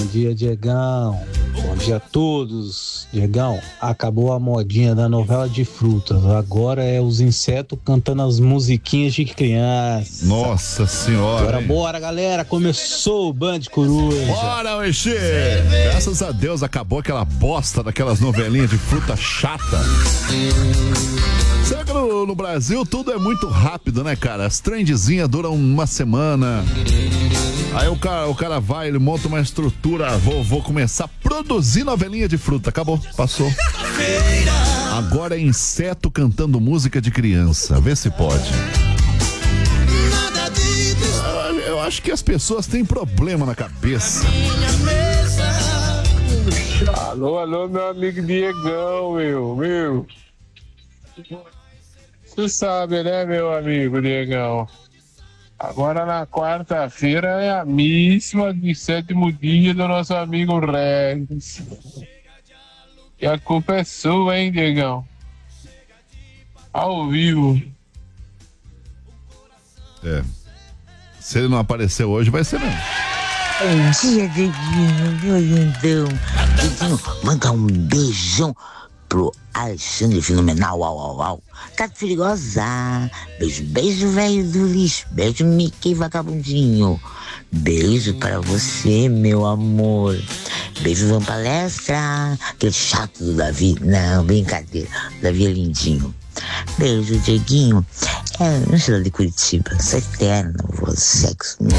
dia, Diegão. Bom dia a todos. Diegão, acabou a modinha da novela de frutas. Agora é os insetos cantando as musiquinhas de criança. Nossa senhora. Bora, bora, galera. Começou o Band Coruja. Bora, Oxê. Graças a Deus acabou aquela bosta daquelas novelinhas de fruta chata. Será que no Brasil tudo é muito rápido, né, cara? As trendzinhas duram uma semana. Aí o cara vai, ele monta uma estrutura. Vou começar a produzir novelinha de fruta. Acabou, passou. Agora é inseto cantando música de criança. Vê se pode. Eu acho que as pessoas têm problema na cabeça. Alô, meu amigo Diegão, meu. Você sabe, né, meu amigo Diegão? Agora na quarta-feira é a missa de 7º dia do nosso amigo Regis. E a culpa é sua, hein, Diegão? Ao vivo. É. Se ele não aparecer hoje, vai ser mesmo. Bom dia, Dieguinho, meu lindão. Dieguinho, manda um beijão pro Alexandre Fenomenal, au. Tá perigosa. Beijo, velho do lixo. Beijo, Mickey vagabundinho. Beijo para você, meu amor. Beijo, vamos palestra. Aquele chato do Davi. Não, brincadeira. Davi é lindinho. Beijo, Dieguinho. É, não sei lá de Curitiba. Sou eterno, vou sexo.